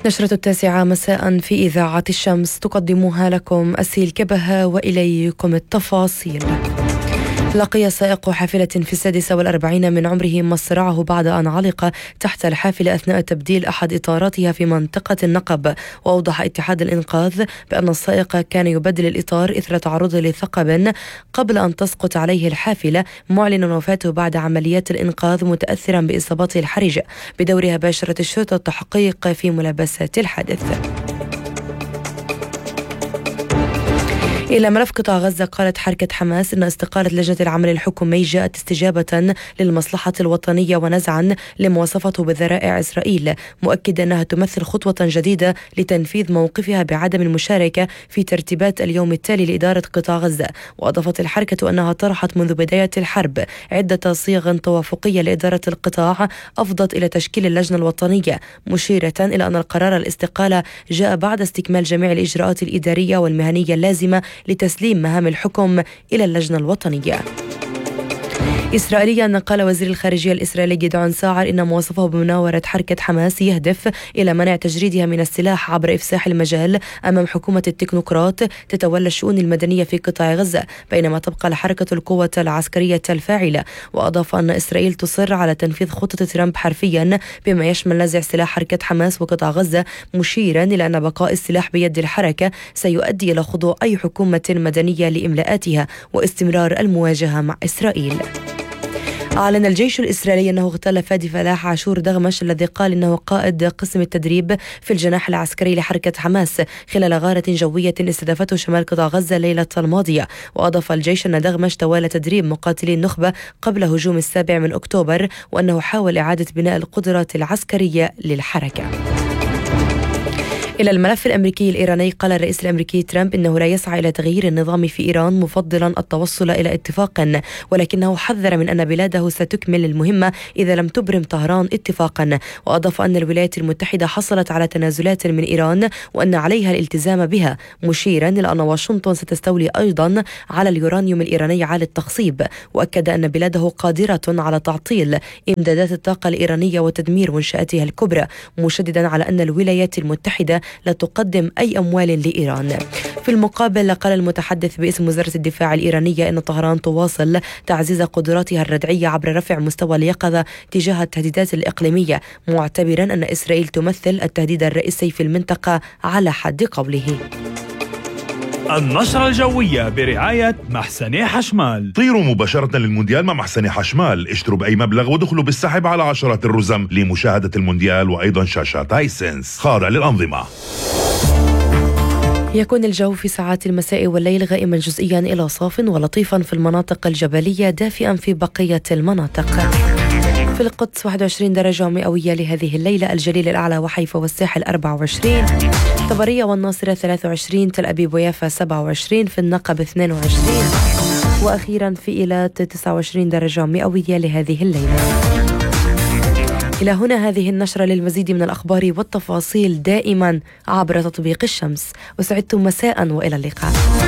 نشرة 9 مساء في إذاعة الشمس تقدمها لكم أسيل كبهة وإليكم التفاصيل. لقي سائق حافلة في 46 من عمره مصرعه بعد أن علق تحت الحافلة أثناء تبديل أحد إطاراتها في منطقة النقب. وأوضح اتحاد الإنقاذ بأن السائق كان يبدل الإطار إثر تعرضه لثقب قبل أن تسقط عليه الحافلة، معلنا وفاته بعد عمليات الإنقاذ متأثرا بإصابته الحرجة. بدورها باشرت الشرطة التحقيق في ملابسات الحادث. إلى ملف قطاع غزة، قالت حركة حماس إن استقالة لجنة العمل الحكومي جاءت استجابة للمصلحة الوطنية ونزعا لمواصفته بذرائع إسرائيل، مؤكدة أنها تمثل خطوة جديدة لتنفيذ موقفها بعدم المشاركة في ترتيبات اليوم التالي لإدارة قطاع غزة. وأضافت الحركة أنها طرحت منذ بداية الحرب عدة صيغ توافقية لإدارة القطاع أفضت إلى تشكيل اللجنة الوطنية، مشيرة إلى أن القرار الاستقالة جاء بعد استكمال جميع الإجراءات الإدارية والمهنية اللازمة لتسليم مهام الحكم إلى اللجنة الوطنية. إسرائيليا، قال وزير الخارجية الإسرائيلي جدعون ساعر إن موظفه بمناورة حركة حماس يهدف إلى منع تجريدها من السلاح عبر إفساح المجال أمام حكومة التكنوقراط تتولى الشؤون المدنية في قطاع غزة، بينما تبقى الحركة القوة العسكرية الفاعلة. وأضاف أن إسرائيل تصر على تنفيذ خطة ترامب حرفيا بما يشمل نزع سلاح حركة حماس وقطاع غزة، مشيرا إلى أن بقاء السلاح بيد الحركة سيؤدي إلى خضوع أي حكومة مدنية لإملاءاتها واستمرار المواجهة مع إسرائيل. أعلن الجيش الإسرائيلي أنه اغتال فادي فلاح عاشور دغمش الذي قال إنه قائد قسم التدريب في الجناح العسكري لحركة حماس خلال غارة جوية استهدفته شمال قطاع غزة ليلة الماضية. وأضاف الجيش أن دغمش توالى تدريب مقاتلي النخبة قبل هجوم 7 أكتوبر، وأنه حاول إعادة بناء القدرات العسكرية للحركة. إلى الملف الأمريكي الإيراني، قال الرئيس الأمريكي ترامب إنه لا يسعى إلى تغيير النظام في إيران، مفضلا التوصل إلى اتفاق، ولكنه حذر من أن بلاده ستكمل المهمة إذا لم تبرم طهران اتفاقا. وأضاف أن الولايات المتحدة حصلت على تنازلات من إيران وأن عليها الالتزام بها، مشيرا إلى أن واشنطن ستستولي أيضا على اليورانيوم الإيراني عالي التخصيب. وأكد أن بلاده قادرة على تعطيل إمدادات الطاقة الإيرانية وتدمير منشآتها الكبرى، مشددا على أن الولايات المتحدة لا تقدم أي أموال لإيران. في المقابل، قال المتحدث باسم وزارة الدفاع الإيرانية أن طهران تواصل تعزيز قدراتها الردعية عبر رفع مستوى اليقظة تجاه التهديدات الإقليمية، معتبرا أن إسرائيل تمثل التهديد الرئيسي في المنطقة على حد قوله. النشرة الجوية برعاية محسني حشمال. طيروا مباشرة للمونديال مع محسني حشمال، اشتروا بأي مبلغ ودخلوا بالسحب على عشرات الرزم لمشاهدة المونديال وأيضا شاشات هايسنس خاضع للأنظمة. يكون الجو في ساعات المساء والليل غائما جزئيا إلى صاف ولطيفا في المناطق الجبلية، دافئا في بقية المناطق. في القدس 21 درجة مئوية لهذه الليلة، الجليل الأعلى وحيفا والساحل 24، طبرية والناصرة 23، تل أبيب ويافا 27، في النقب 22، وأخيرا في إيلات 29 درجة مئوية لهذه الليلة. إلى هنا هذه النشرة. للمزيد من الأخبار والتفاصيل دائما عبر تطبيق الشمس. وسعدتم مساء وإلى اللقاء.